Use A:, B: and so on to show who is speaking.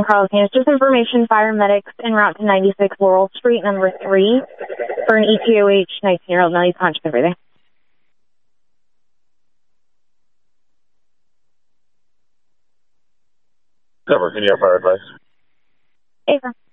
A: Carlos Canyon. Just information, fire medics en route to 96 Laurel Street, number 3, for an ETOH 19-year-old. Now he's conscious and breathing.
B: Cover, can you have fire advice?
A: Ava.